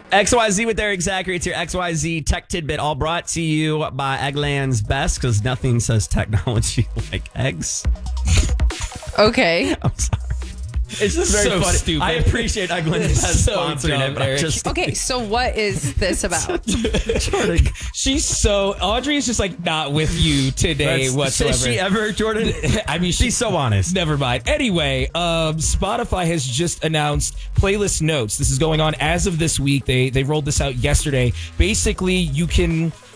XYZ with Eric Zachary. It's your XYZ Tech Tidbit, all brought to you by Eggland's Best, because nothing says technology like eggs. Okay. I'm sorry. It's just very So funny. stupid. I appreciate Eggland's Best So sponsoring dumb, it, but I Eric. just... Okay, so what is this about? Jordan, Audrey is just like not with you today whatsoever. Is she ever, Jordan? I mean, She's so honest. Never mind. Anyway, Spotify has just announced playlist notes. This is going on as of this week. They rolled this out yesterday. Basically, you can